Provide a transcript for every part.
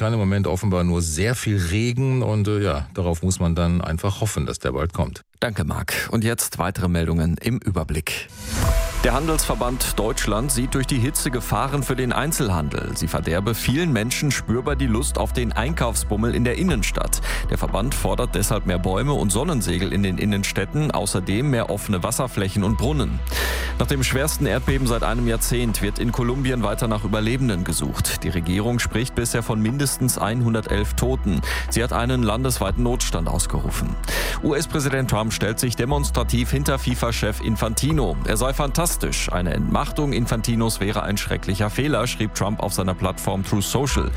kann im Moment offenbar nur sehr viel Regen und darauf muss man dann einfach hoffen, dass der bald kommt. Danke, Marc. Und jetzt weitere Meldungen im Überblick. Der Handelsverband Deutschland sieht durch die Hitze Gefahren für den Einzelhandel. Sie verderbe vielen Menschen spürbar die Lust auf den Einkaufsbummel in der Innenstadt. Der Verband fordert deshalb mehr Bäume und Sonnensegel in den Innenstädten, außerdem mehr offene Wasserflächen und Brunnen. Nach dem schwersten Erdbeben seit einem Jahrzehnt wird in Kolumbien weiter nach Überlebenden gesucht. Die Regierung spricht bisher von mindestens 111 Toten. Sie hat einen landesweiten Notstand ausgerufen. US-Präsident Trump stellt sich demonstrativ hinter FIFA-Chef Infantino. Er sei fantastisch. Eine Entmachtung Infantinos wäre ein schrecklicher Fehler, schrieb Trump auf seiner Plattform Truth Social.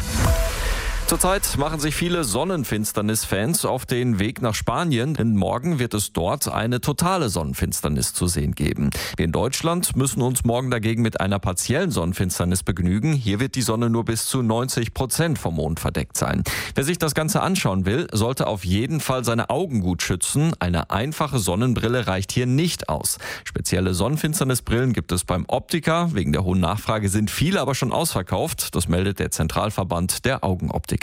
Zurzeit machen sich viele Sonnenfinsternis-Fans auf den Weg nach Spanien, denn morgen wird es dort eine totale Sonnenfinsternis zu sehen geben. Wir in Deutschland müssen uns morgen dagegen mit einer partiellen Sonnenfinsternis begnügen. Hier wird die Sonne nur bis zu 90% vom Mond verdeckt sein. Wer sich das Ganze anschauen will, sollte auf jeden Fall seine Augen gut schützen. Eine einfache Sonnenbrille reicht hier nicht aus. Spezielle Sonnenfinsternisbrillen gibt es beim Optiker. Wegen der hohen Nachfrage sind viele aber schon ausverkauft. Das meldet der Zentralverband der Augenoptiker.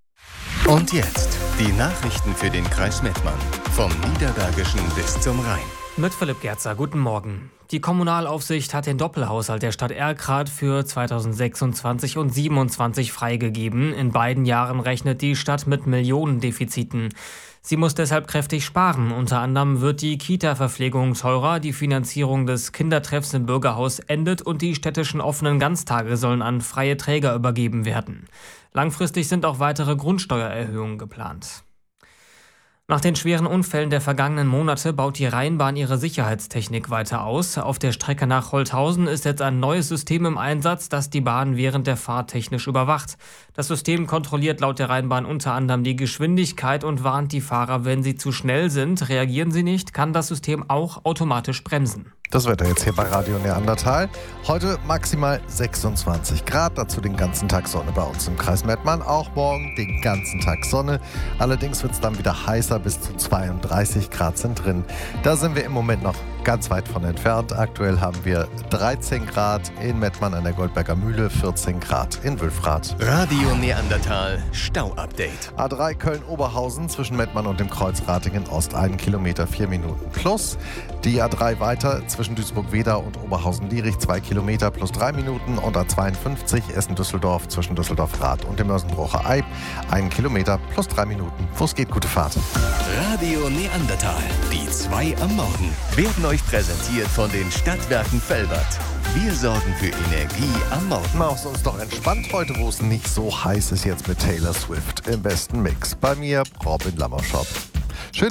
Und jetzt die Nachrichten für den Kreis Mettmann. Vom Niederbergischen bis zum Rhein. Mit Philipp Gerzer, guten Morgen. Die Kommunalaufsicht hat den Doppelhaushalt der Stadt Erkrath für 2026 und 2027 freigegeben. In beiden Jahren rechnet die Stadt mit Millionendefiziten. Sie muss deshalb kräftig sparen. Unter anderem wird die Kita-Verpflegung teurer, die Finanzierung des Kindertreffs im Bürgerhaus endet und die städtischen offenen Ganztage sollen an freie Träger übergeben werden. Langfristig sind auch weitere Grundsteuererhöhungen geplant. Nach den schweren Unfällen der vergangenen Monate baut die Rheinbahn ihre Sicherheitstechnik weiter aus. Auf der Strecke nach Holthausen ist jetzt ein neues System im Einsatz, das die Bahn während der Fahrt technisch überwacht. Das System kontrolliert laut der Rheinbahn unter anderem die Geschwindigkeit und warnt die Fahrer, wenn sie zu schnell sind. Reagieren sie nicht, kann das System auch automatisch bremsen. Das Wetter jetzt hier bei Radio Neandertal. Heute maximal 26 Grad, dazu den ganzen Tag Sonne bei uns im Kreis Mettmann. Auch morgen den ganzen Tag Sonne. Allerdings wird es dann wieder heißer, bis zu 32 Grad sind drin. Da sind wir im Moment noch ganz weit von entfernt. Aktuell haben wir 13 Grad in Mettmann an der Goldberger Mühle, 14 Grad in Wülfrath. Radio Neandertal Stau-Update. A3 Köln-Oberhausen zwischen Mettmann und dem Kreuz Ratingen-Ost 1 Kilometer 4 Minuten plus. Die A3 weiter zwischen Duisburg-Wedau und Oberhausen-Lierich 2 Kilometer plus 3 Minuten und A52 Essen-Düsseldorf zwischen Düsseldorf-Rath und dem Mörsenbrucher Eib 1 Kilometer plus 3 Minuten. Fuß geht, gute Fahrt. Radio Neandertal, die 2 am Morgen, werden euch präsentiert von den Stadtwerken Velbert. Wir sorgen für Energie am Morgen. Machen wir uns doch entspannt heute, wo es nicht so heiß ist jetzt mit Taylor Swift im besten Mix. Bei mir, Robin Lammerschott.